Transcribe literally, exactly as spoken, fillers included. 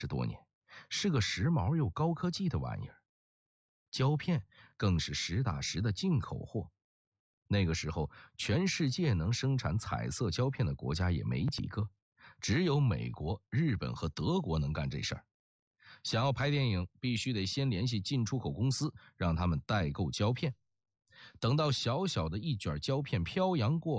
十多年，是个时髦又高科技的玩意儿。胶片更是实打实的进口货。那个时候，全世界能生产彩色胶片的国家也没几个，只有美国、日本和德国能干这事儿。想要拍电影，必须得先联系进出口公司，让他们代购胶片。等到小小的一卷胶片漂洋过